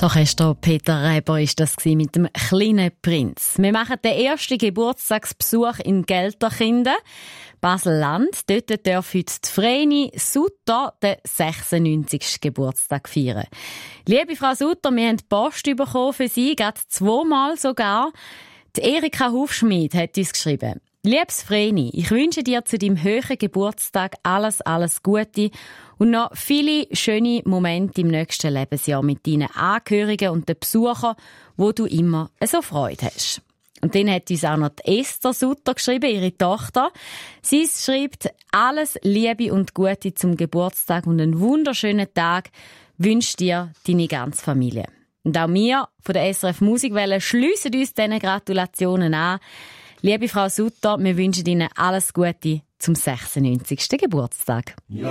Der Orchester Peter Reber ist das mit dem kleinen Prinz. Wir machen den ersten Geburtstagsbesuch in Gelterkinden, Basel-Land. Dort darf heute die Vreni Sutter den 96. Geburtstag feiern. Liebe Frau Sutter, wir haben Post bekommen für Sie, gerade 2-mal sogar. Die Erika Hufschmid hat uns geschrieben: Liebes Vreni, ich wünsche dir zu deinem hohen Geburtstag alles Gute und noch viele schöne Momente im nächsten Lebensjahr mit deinen Angehörigen und den Besuchern, wo du immer so Freude hast. Und dann hat uns auch noch die Esther Sutter geschrieben, ihre Tochter. Sie schreibt: Alles Liebe und Gute zum Geburtstag und einen wunderschönen Tag wünscht dir deine ganze Familie. Und auch wir von der SRF Musikwelle schliessen uns diesen Gratulationen an. Liebe Frau Sutter, wir wünschen Ihnen alles Gute zum 96. Geburtstag. Ja.